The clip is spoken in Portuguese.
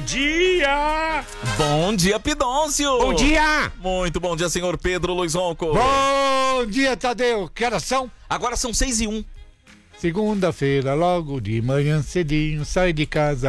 dia! Bom dia, Pidoncio! Bom dia! Muito bom dia, senhor Pedro Luiz Ronco. Bom dia, Tadeu! Que horas são? Agora são 6:01. Segunda-feira, logo de manhã cedinho, sai de casa